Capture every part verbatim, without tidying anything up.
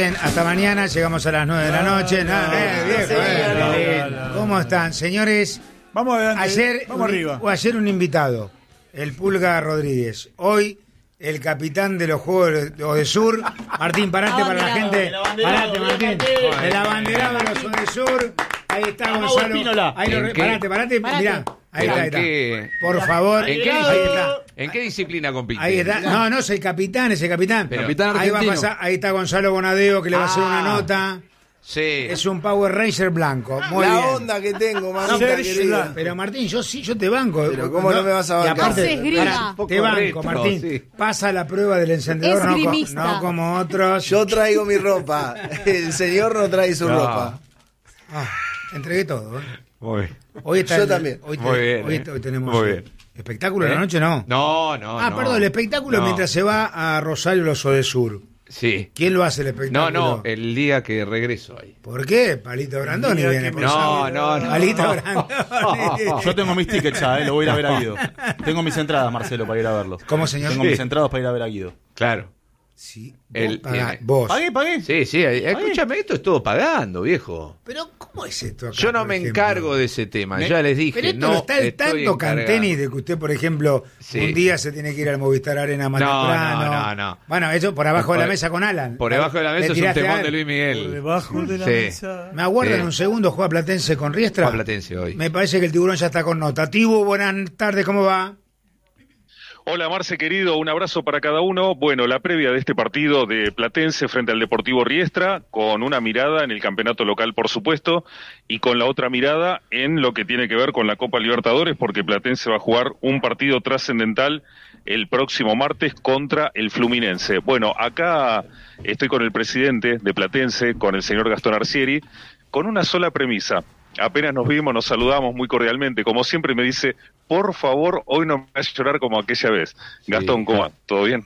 Bien, hasta mañana, llegamos a las nueve de la noche. No, no, eh, viejo, eh, no, no, no. ¿Cómo están, señores? Vamos adelante, ayer, vamos un, arriba. O ayer un invitado, el Pulga Rodríguez. Hoy, el capitán de los Juegos de Odesur. Martín, parate para la gente. Parate, Martín. El abanderado de los Odesur. Ahí está Gonzalo. Ahí lo, parate, parate, mirá. Ahí está, ahí está. Qué, Por favor. ¿En qué, ahí está. ¿En qué disciplina compite? Ahí está. No, no, es el capitán, es el capitán. Pero, capitán ahí va a argentino. pasar, ahí está Gonzalo Bonadeo que le va a hacer Ah. una nota. Sí. Es un Power Ranger blanco. Muy la bien. onda que tengo, No, mamita pero, querida. pero Martín, yo sí, yo te banco. Pero ¿cómo no me vas a bancar? Y aparte, Hace esgrima. pará, Un poco te banco, retro, Martín. sí. Pasa la prueba del encendedor, no, co- Esgrimista. no como otros. Yo traigo mi ropa. El señor no trae su No. ropa. Ah, entregué todo. ¿eh? Muy bien. Hoy está Yo el- también. Hoy, te- Muy bien, hoy, eh. hoy tenemos Muy eh, bien. espectáculo de ¿Eh? la noche, ¿no? No, no, ah, no. perdón, el espectáculo No. mientras se va a Rosario los Odesur. Sí. ¿Quién lo hace el No, espectáculo? no, el día que regreso ahí. ¿Por qué? Palito Brandoni Mira viene que por me- No, sábado. no, no. Palito Brandoni. Yo tengo mis tickets ya, eh, lo voy a ir a ver a Guido. Tengo mis entradas, Marcelo, para ir a verlo. ¿Cómo, señor? Tengo Sí. mis entradas para ir a ver a Guido. Claro. Sí, vos El- pagás, eh, vos. ¿Pagué, pagué? Sí, sí, escúchame, esto es todo pagando, viejo. Pero, ¿cómo es esto acá, Yo no por me ejemplo? encargo de ese tema, Me- ya les dije. Pero esto no no está el estoy tanto encargado. Canteni de que usted, por ejemplo, Sí. un día se tiene que ir al Movistar Arena más No, temprano. no, no, no. Bueno, eso por abajo de la Por- mesa con Alan. Por debajo de la Le mesa es un tiraste temón a- de Luis Miguel. Debajo de la Sí. mesa. Me aguardan Sí. un segundo, juega Platense con Riestra. Juega Platense hoy. Me parece que el tiburón ya está con nota. Tibu, buenas tardes, ¿cómo va? Hola Marce querido, un abrazo para cada uno. Bueno, la previa de este partido de Platense frente al Deportivo Riestra, con una mirada en el campeonato local por supuesto, y con la otra mirada en lo que tiene que ver con la Copa Libertadores, porque Platense va a jugar un partido trascendental el próximo martes contra el Fluminense. Bueno, acá estoy con el presidente de Platense, con el señor Gastón Arcieri, con una sola premisa. Apenas nos vimos, nos saludamos muy cordialmente. Como siempre me dice, por favor, hoy no me hagas llorar como aquella vez. Sí. Gastón, ¿cómo va? ¿Todo bien?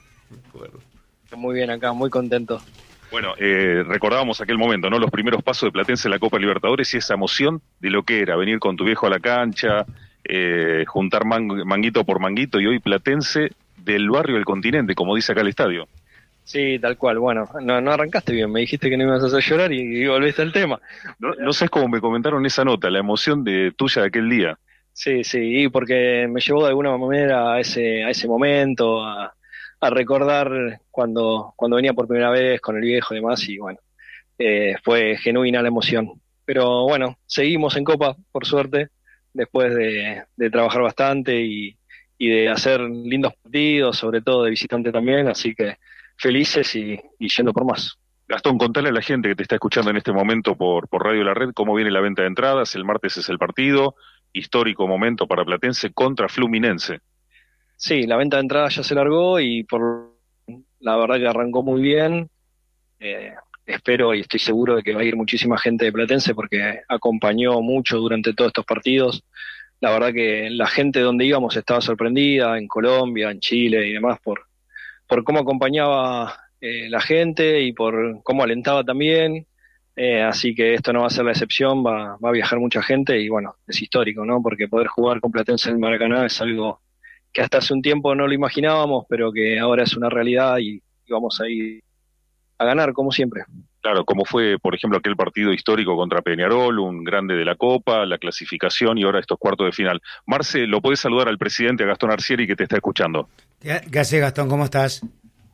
Muy bien acá, muy contento. Bueno, eh, recordábamos aquel momento, ¿no? Los primeros pasos de Platense en la Copa Libertadores y esa emoción de lo que era venir con tu viejo a la cancha, eh, juntar mang- manguito por manguito, y hoy Platense del barrio del continente, como dice acá el estadio. Sí, tal cual. Bueno, no, no arrancaste bien, me dijiste que no ibas a hacer llorar y, y volviste al tema. No, no sabes cómo me comentaron esa nota, la emoción de tuya de aquel día. Sí, sí, y porque me llevó de alguna manera a ese, a ese momento, a, a recordar cuando, cuando venía por primera vez con el viejo y demás, y bueno, eh, fue genuina la emoción. Pero bueno, seguimos en Copa, por suerte, después de, de trabajar bastante y, y de hacer lindos partidos, sobre todo de visitante también, así que felices y, y yendo por más. Gastón, contale a la gente que te está escuchando en este momento por, por Radio La Red cómo viene la venta de entradas. El martes es el partido, histórico momento para Platense contra Fluminense. Sí, la venta de entradas ya se largó y por la verdad que arrancó muy bien. Eh, espero y estoy seguro de que va a ir muchísima gente de Platense porque acompañó mucho durante todos estos partidos. La verdad que la gente donde íbamos estaba sorprendida, en Colombia, en Chile y demás, por, por cómo acompañaba eh, la gente y por cómo alentaba también. Eh, así que esto no va a ser la excepción, va, va a viajar mucha gente y bueno, es histórico, ¿no? Porque poder jugar con Platense en el Maracaná es algo que hasta hace un tiempo no lo imaginábamos, pero que ahora es una realidad y, y vamos a ir a ganar como siempre. Claro, como fue, por ejemplo, aquel partido histórico contra Peñarol, un grande de la Copa, la clasificación y ahora estos cuartos de final. Marce, ¿lo podés saludar al presidente, a Gastón Arcieri, que te está escuchando? ¿Qué, qué haces, Gastón? ¿Cómo estás?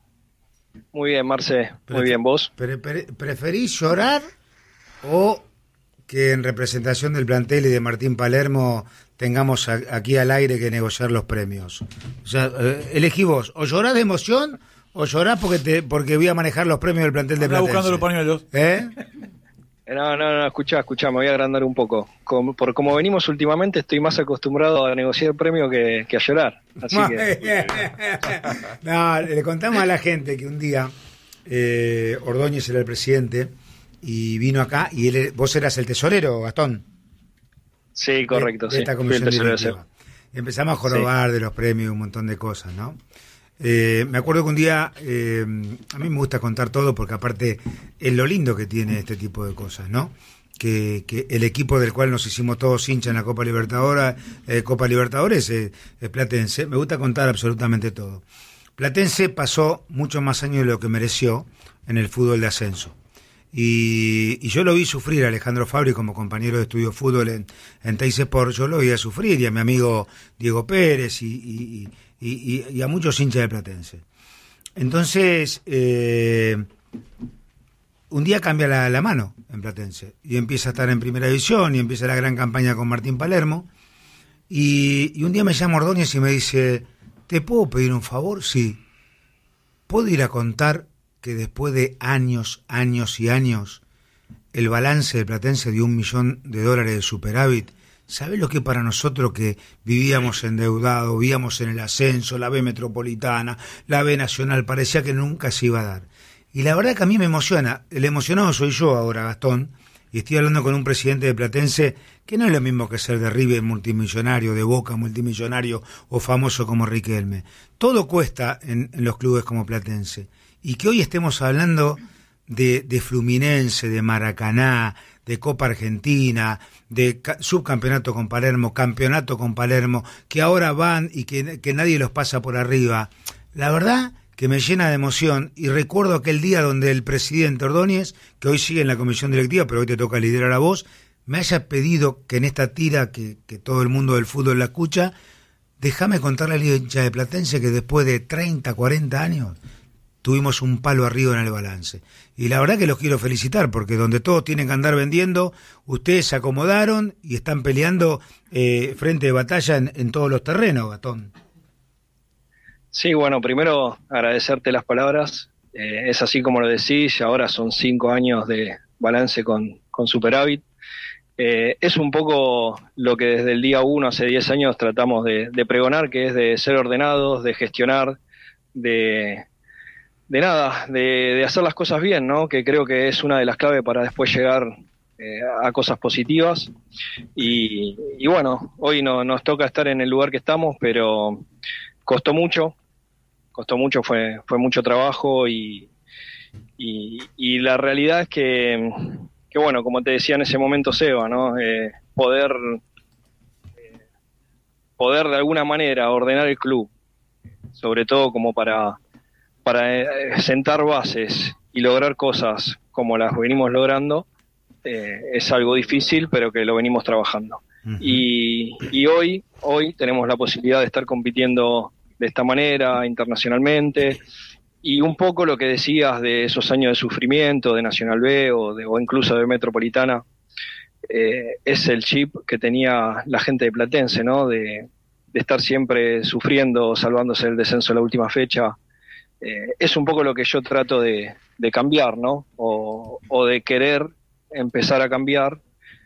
Muy bien, Marce, Pero muy te- bien, ¿vos? Pre- pre- ¿Preferís llorar o que en representación del plantel y de Martín Palermo tengamos a- aquí al aire que negociar los premios? O sea, eh, elegí vos, o llorás de emoción o llorás porque te porque voy a manejar los premios del plantel de Anda Platense. buscando los pañuelos. ¿Eh? Eh, No, no, no, escuchá, escuchá, me voy a agrandar un poco. Como, por como venimos últimamente, estoy más acostumbrado a negociar premio que, que a llorar. Así que, No, le contamos a la gente que un día eh, Ordóñez era el presidente y vino acá y él, vos eras el tesorero, Gastón. sí, correcto, de, de sí. esta Fui el comisión tesorero de directiva. Empezamos a jorobar de los premios, un montón de cosas, ¿no? Eh, me acuerdo que un día, eh, a mí me gusta contar todo porque aparte es lo lindo que tiene este tipo de cosas, ¿no? Que, que el equipo del cual nos hicimos todos hinchas en la Copa Libertadora, eh, Copa Libertadores eh, es Platense. Me gusta contar absolutamente todo. Platense pasó muchos más años de lo que mereció en el fútbol de ascenso. Y, y yo lo vi sufrir a Alejandro Fabri como compañero de estudio de fútbol en, en Teis Sport, yo lo vi sufrir, y a mi amigo Diego Pérez, y, y, y, y, y a muchos hinchas de Platense. Entonces, eh, un día cambia la, la mano en Platense, y empieza a estar en primera división, y empieza la gran campaña con Martín Palermo, y, y un día me llama Ordóñez y me dice, ¿te puedo pedir un favor? Sí. ¿Puedo ir a contar que después de años, años y años, el balance de Platense dio un millón de dólares de superávit? ¿Sabés lo que para nosotros que vivíamos endeudados, vivíamos en el ascenso, la B metropolitana, la B nacional, parecía que nunca se iba a dar? Y la verdad que a mí me emociona, el emocionado soy yo ahora, Gastón, y estoy hablando con un presidente de Platense que no es lo mismo que ser de River multimillonario, de Boca multimillonario o famoso como Riquelme. Todo cuesta en, en los clubes como Platense. Y que hoy estemos hablando de, de Fluminense, de Maracaná, de Copa Argentina, de ca- subcampeonato con Palermo, campeonato con Palermo, que ahora van y que, que nadie los pasa por arriba. La verdad que me llena de emoción, y recuerdo aquel día donde el presidente Ordóñez, que hoy sigue en la comisión directiva, pero hoy te toca liderar a vos, me haya pedido que en esta tira, que, que todo el mundo del fútbol la escucha, déjame contarle al hincha de Platense que después de treinta, cuarenta años tuvimos un palo arriba en el balance. Y la verdad que los quiero felicitar, porque donde todos tienen que andar vendiendo, ustedes se acomodaron y están peleando eh, frente de batalla en, en todos los terrenos, Gatón. Sí, bueno, primero agradecerte las palabras. Eh, es así como lo decís, ahora son cinco años de balance con, con superávit. Eh, es un poco lo que desde el día uno, hace diez años, tratamos de, de pregonar, que es de ser ordenados, de gestionar, de... de nada, de, de hacer las cosas bien, ¿no? Que creo que es una de las claves para después llegar eh, a cosas positivas. Y, y bueno, hoy no, nos toca estar en el lugar que estamos, pero costó mucho, costó mucho, fue, fue mucho trabajo, y, y, y la realidad es que, que, bueno, como te decía en ese momento Seba, ¿no? Eh, poder, eh, poder de alguna manera ordenar el club, sobre todo como para... para sentar bases y lograr cosas como las venimos logrando, eh, es algo difícil, pero que lo venimos trabajando. Uh-huh. Y, y hoy, hoy tenemos la posibilidad de estar compitiendo de esta manera internacionalmente, y un poco lo que decías de esos años de sufrimiento de Nacional B o, de, o incluso de Metropolitana, eh, es el chip que tenía la gente de Platense, ¿no? De, de estar siempre sufriendo, salvándose del descenso en la última fecha. Eh, es un poco lo que yo trato de, de cambiar, ¿no? O, o de querer empezar a cambiar.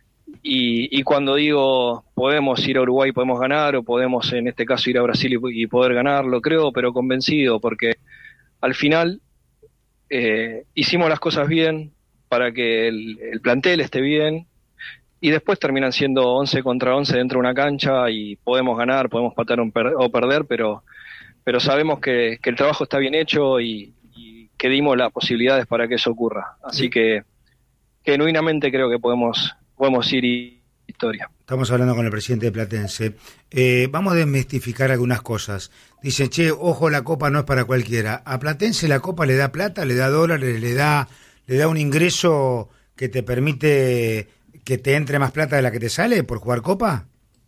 Y, y cuando digo podemos ir a Uruguay, podemos ganar, o podemos en este caso ir a Brasil y, y poder ganar, lo creo, pero convencido, porque al final eh, hicimos las cosas bien para que el, el plantel esté bien, y después terminan siendo once contra once dentro de una cancha, y podemos ganar, podemos patar un per- o perder, pero pero sabemos que, que el trabajo está bien hecho, y, y que dimos las posibilidades para que eso ocurra. Así que genuinamente creo que podemos, podemos ir y historia. Estamos hablando con el presidente de Platense. Eh, vamos a desmistificar algunas cosas. Dice, che, ojo, la Copa no es para cualquiera. ¿A Platense la Copa le da plata, le da dólares, le da, le da un ingreso que te permite que te entre más plata de la que te sale por jugar Copa?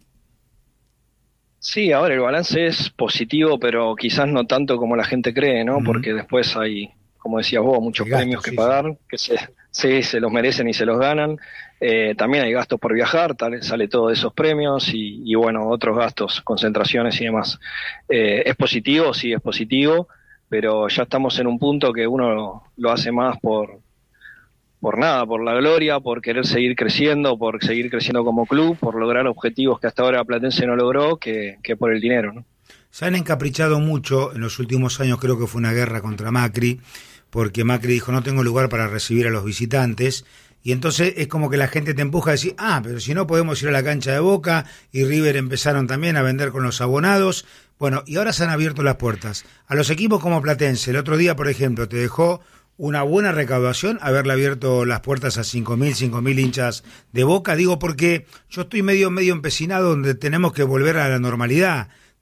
Sí, ahora el balance es positivo, pero quizás no tanto como la gente cree, ¿no? Uh-huh. Porque después hay, como decías vos, muchos gastos, premios que sí, pagar, sí. que se, sí, se los merecen y se los ganan. Eh, también hay gastos por viajar, tal, sale todo de esos premios, y, y bueno, otros gastos, concentraciones y demás. Eh, ¿Es positivo? Sí, es positivo, pero ya estamos en un punto que uno lo, lo hace más por... por nada, por la gloria, por querer seguir creciendo, por seguir creciendo como club, por lograr objetivos que hasta ahora Platense no logró, que, que por el dinero, ¿no? Se han encaprichado mucho en los últimos años, creo que fue una guerra contra Macri, porque Macri dijo no tengo lugar para recibir a los visitantes, y entonces es como que la gente te empuja a decir, ah, pero si no podemos ir a la cancha de Boca, y River empezaron también a vender con los abonados, bueno, y ahora se han abierto las puertas. A los equipos como Platense, el otro día, por ejemplo, te dejó una buena recaudación haberle abierto las puertas a cinco mil, cinco mil hinchas de Boca, digo porque yo estoy medio medio empecinado donde tenemos que volver a la normalidad,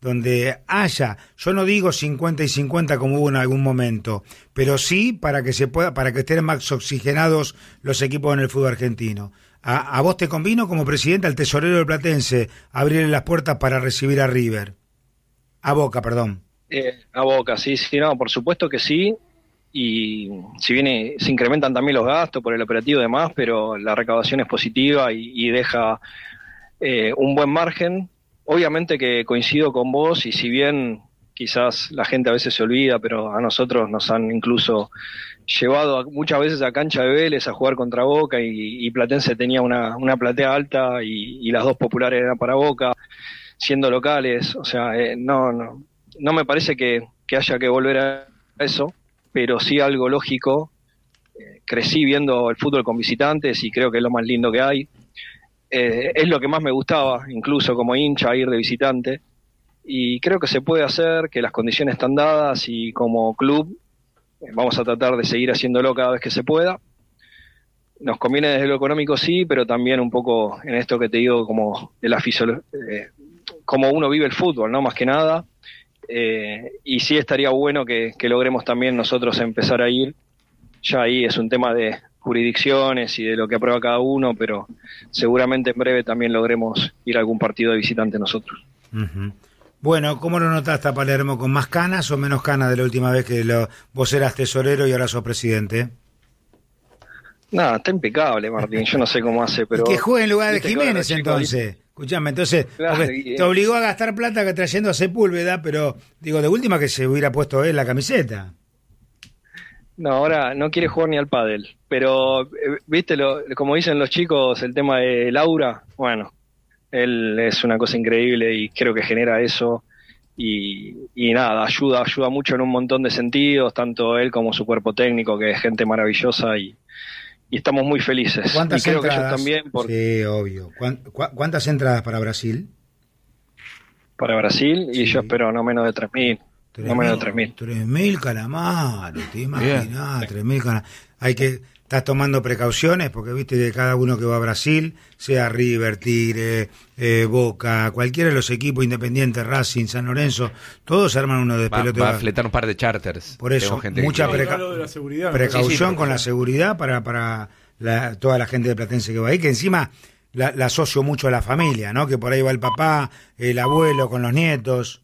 donde haya, yo no digo cincuenta y cincuenta como hubo en algún momento, pero sí para que se pueda, para que estén más oxigenados los equipos en el fútbol argentino. ¿A, a vos te convino como presidente al tesorero del Platense abrirle las puertas para recibir a River? A Boca, perdón. Eh, a Boca, sí, sí, no, por supuesto que sí. Y si bien eh, se incrementan también los gastos por el operativo y demás, pero la recaudación es positiva y, y deja eh, un buen margen. Obviamente que coincido con vos, y si bien quizás la gente a veces se olvida, pero a nosotros nos han incluso llevado a, muchas veces a cancha de Vélez a jugar contra Boca, y, y Platense tenía una, una platea alta y, y las dos populares eran para Boca, siendo locales. O sea, eh, no, no, no me parece que, que haya que volver a eso, pero sí algo lógico. Eh, crecí viendo el fútbol con visitantes y creo que es lo más lindo que hay. Eh, es lo que más me gustaba, incluso como hincha, ir de visitante, y creo que se puede hacer, que las condiciones están dadas, y como club eh, vamos a tratar de seguir haciéndolo cada vez que se pueda. Nos conviene desde lo económico, sí, pero también un poco en esto que te digo, como de la fisiología, eh, como uno vive el fútbol, ¿no? Más que nada, eh, y sí estaría bueno que, que logremos también nosotros empezar a ir. Ya ahí es un tema de jurisdicciones y de lo que aprueba cada uno, pero seguramente en breve también logremos ir a algún partido de visitante nosotros. Uh-huh. Bueno, ¿cómo lo notaste a Palermo? ¿Con más canas o menos canas de la última vez que lo, vos eras tesorero y ahora sos presidente? Nada, está impecable, Martín. Yo no sé cómo hace, pero... Y que juegue en lugar de Jiménez, chico, entonces. Escuchame, entonces, claro, porque y, te obligó a gastar plata que trayendo a Sepúlveda, pero digo, de última que se hubiera puesto él la camiseta. No, ahora no quiere jugar ni al pádel, pero eh, viste, lo, como dicen los chicos, el tema de Laura, bueno, él es una cosa increíble y creo que genera eso, y, y nada, ayuda, ayuda mucho en un montón de sentidos, tanto él como su cuerpo técnico, que es gente maravillosa, y, y estamos muy felices. ¿Cuántas y creo entradas? que ellos también, porque... Sí, obvio. ¿Cuán- cu- ¿Cuántas entradas para Brasil? Para Brasil, y Sí. yo espero no menos de tres mil. No menos de tres mil. Tres mil calamares, te imaginas, tres mil calamares. Hay que, estás tomando precauciones, porque viste que cada uno que va a Brasil, sea River, Tigre, eh, Boca, cualquiera de los equipos, Independiente, Racing, San Lorenzo, todos arman uno de Va, pelota. va a fletar un par de charters. Por eso, Tengo gente mucha que- preca- de la seguridad, ¿no? precaución Sí, sí, con la sí. seguridad para, para la- toda la gente de Platense que va ahí, que encima la, la asocio mucho a la familia, ¿no? Que por ahí va el papá, el abuelo con los nietos.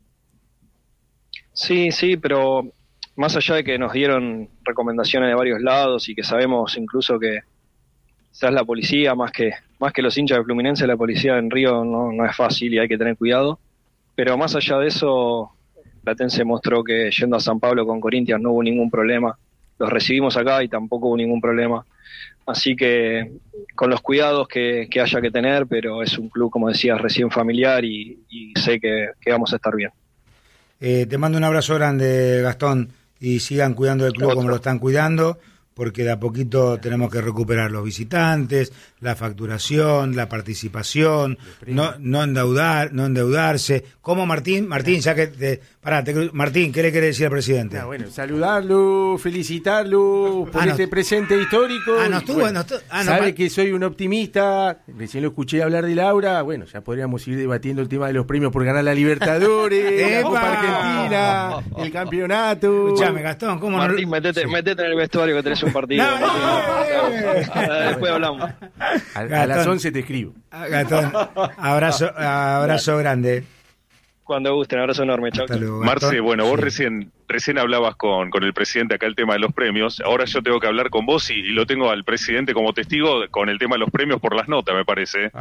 Sí, sí, pero más allá de que nos dieron recomendaciones de varios lados y que sabemos incluso que quizás la policía, más que más que los hinchas de Fluminense, la policía en Río no, no es fácil y hay que tener cuidado, pero más allá de eso, Platense mostró que yendo a San Pablo con Corinthians no hubo ningún problema, los recibimos acá y tampoco hubo ningún problema, así que con los cuidados que, que haya que tener, pero es un club, como decías, recién familiar, y, y sé que, que vamos a estar bien. Eh, te mando un abrazo grande, Gastón, y sigan cuidando del club Otro. como lo están cuidando, porque de a poquito tenemos que recuperar los visitantes, la facturación, la participación, no no endeudar, no endeudarse. ¿Cómo, Martín? Martín, ya que te, pará, te cru- Martín, ¿qué le quiere decir al presidente? Ah, bueno, saludarlo, felicitarlo por Ah, no. este presente histórico. Ah, no estuvo, Bueno, no estuvo- ah, no, sabe pa- que soy un optimista, recién lo escuché hablar de Laura, bueno, ya podríamos ir debatiendo el tema de los premios por ganar la Libertadores, la ¡Epa! Copa Argentina, el campeonato. Escuchame, Gastón, ¿cómo Martín, no? metete, metete en el vestuario que tenés un partido. No, no, eh. Ah, después hablamos. A, a Gastón. las once te escribo. Ah, Gastón, abrazo, abrazo grande. Cuando gusten, abrazo enorme, chau. Hasta chau. luego, Marce, Gastón. bueno, vos Sí. recién recién hablabas con, con el presidente acá el tema de los premios, ahora yo tengo que hablar con vos y, y lo tengo al presidente como testigo con el tema de los premios por las notas, me parece.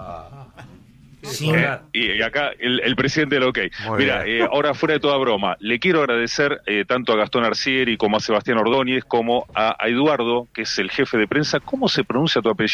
Sí. Eh, y, y acá el, el presidente del OK. Muy Mira, bien. eh, ahora fuera de toda broma, le quiero agradecer eh, tanto a Gastón Arcieri como a Sebastián Ordóñez como a, a Eduardo, que es el jefe de prensa. ¿Cómo se pronuncia tu apellido?